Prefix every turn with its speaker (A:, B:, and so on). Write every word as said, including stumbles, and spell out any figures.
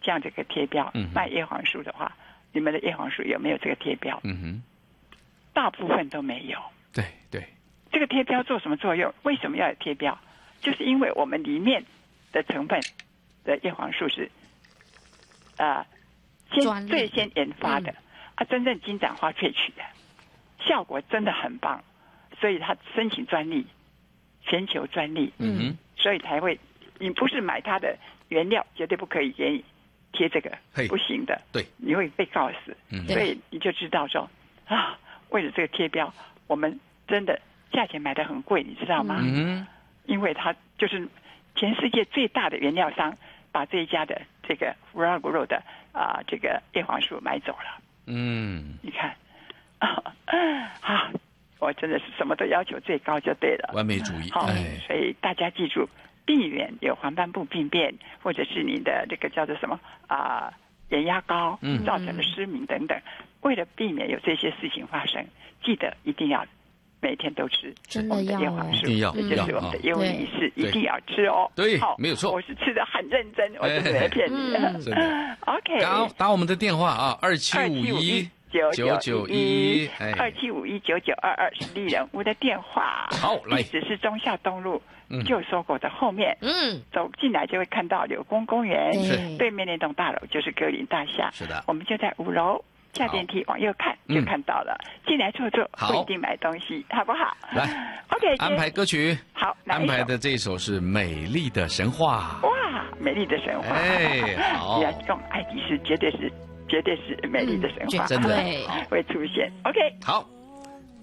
A: 这样的一个贴标，
B: 嗯、
A: 卖叶黄素的话，你们的叶黄素有没有这个贴标？
B: 嗯哼，
A: 大部分都没有。
B: 对对，
A: 这个贴标做什么作用？为什么要有贴标？就是因为我们里面的成分的叶黄素是，呃，先最先研发的、嗯、啊，真正金盏花萃取的，效果真的很棒，所以他申请专利，全球专利，
B: 嗯，
A: 所以才会，你不是买它的原料，绝对不可以给你贴这个，不行的，
B: 对，
A: 你会被告死，
B: 嗯，
A: 所以你就知道说啊，为了这个贴标，我们真的价钱买得很贵，你知道吗？
B: 嗯，
A: 因为它就是全世界最大的原料商，把这一家的这个 Furagro 的啊、呃、这个叶黄素买走了。
B: 嗯，
A: 你看，啊，我真的是什么都要求最高就对了，
B: 完美主义。
A: 好、哎，所以大家记住，避免有黄斑部病变，或者是你的这个叫做什么啊、呃、眼压高造成的失明等等。嗯、为了避免有这些事情发生，记得一定要每天都吃我们的叶黄素，
B: 一定要，
A: 这就是我们的优力士，一定要吃哦。
B: 对，
A: 好，
B: 没有错，
A: 我是吃的很认真，我是没骗你的。
B: 真的
A: OK，
B: 打打我们的电话啊，二七五一九九一，
A: 二七五一九九二二是丽人屋的电话。
B: 好，来，
A: 地址是忠孝东路旧搜狗的后面，
C: 嗯，
A: 走进来就会看到柳工公园，
C: 是
A: 对面那栋大楼就是格林大厦，
B: 是的，
A: 我们就在五楼。下电梯往右看就看到了，嗯、进来坐坐，不一定买东西，好不好？
B: 来
A: ，OK，
B: 安排歌曲。
A: 好，
B: 安排的这一首是《美丽的神话》。
A: 哇，美丽的神话！
B: 哎，好，
A: 你要用爱迪斯，绝对是，绝对是美丽的神话，
B: 嗯、真的
A: 会出现。OK，
B: 好。